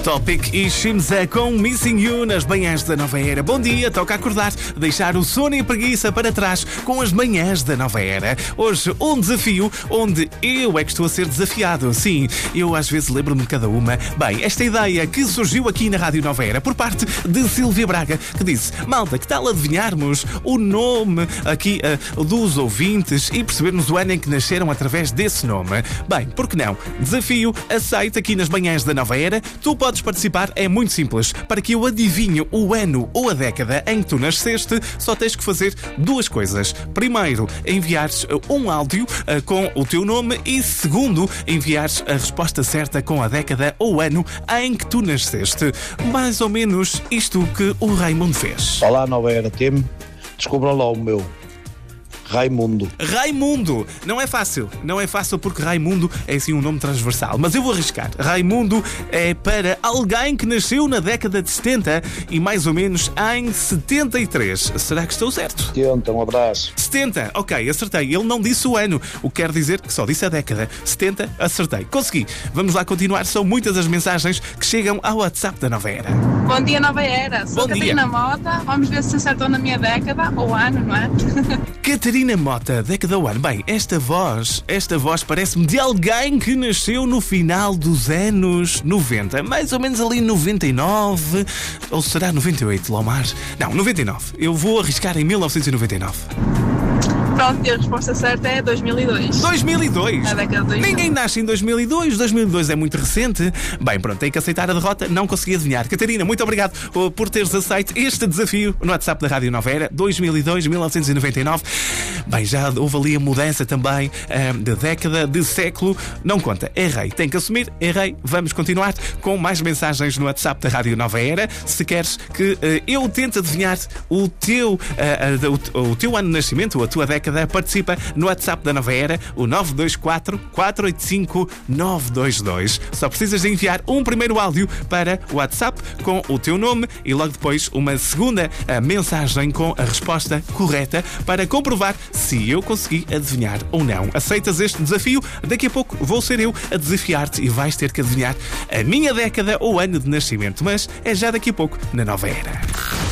Topic e Shimza com Missing You nas manhãs da Nova Era. Bom dia, toca acordar, deixar o sono e a preguiça para trás com as manhãs da Nova Era. Hoje, um desafio onde eu é que estou a ser desafiado. Sim, eu às vezes lembro-me de cada uma. Bem, esta ideia que surgiu aqui na Rádio Nova Era por parte de Silvia Braga, que disse: malta, que tal adivinharmos o nome aqui dos ouvintes e percebermos o ano em que nasceram através desse nome? Bem, por que não? Desafio aceito aqui nas manhãs da Nova Era. Tu podes participar, é muito simples. Para que eu adivinhe o ano ou a década em que tu nasceste, só tens que fazer duas coisas. Primeiro, enviares um áudio com o teu nome e segundo, enviares a resposta certa com a década ou ano em que tu nasceste. Mais ou menos isto que o Raimundo fez. Olá, Nova Era Team. Descubram lá o meu. Raimundo. Raimundo! Não é fácil porque Raimundo é assim um nome transversal, mas eu vou arriscar. Raimundo é para alguém que nasceu na década de 70 e mais ou menos em 73. Será que estou certo? 70, um abraço. 70, ok, acertei. Ele não disse o ano, o que quer dizer que só disse a década. 70, acertei. Consegui. Vamos lá continuar, são muitas as mensagens que chegam ao WhatsApp da Nova Era. Bom dia, Nova Era. Sou Bom Catarina dia. Mota. Vamos ver se acertou na minha década ou ano, não é? Catarina Mota, década ou ano. Bem, esta voz parece-me de alguém que nasceu no final dos anos 90. Mais ou menos ali 99. Ou será 98, Lomar? Não, 99. Eu vou arriscar em 1999. Pronto, e a resposta certa é 2002. 2002? A década de 2000. Ninguém nasce em 2002. 2002 é muito recente. Bem, pronto, tem que aceitar a derrota. Não consegui adivinhar. Catarina, muito obrigado por teres aceito este desafio no WhatsApp da Rádio Nova Era. 2002, 1999. Bem, já houve ali a mudança também de década, de século. Não conta. Errei. Tem que assumir. Errei. Vamos continuar com mais mensagens no WhatsApp da Rádio Nova Era. Se queres que eu tente adivinhar o teu ano de nascimento ou a tua década, participa no WhatsApp da Nova Era, o 924-485-922. Só precisas de enviar um primeiro áudio para o WhatsApp com o teu nome e logo depois uma segunda mensagem com a resposta correta para comprovar se eu consegui adivinhar ou não. Aceitas este desafio? Daqui a pouco vou ser eu a desafiar-te e vais ter que adivinhar a minha década ou ano de nascimento, mas é já daqui a pouco na Nova Era.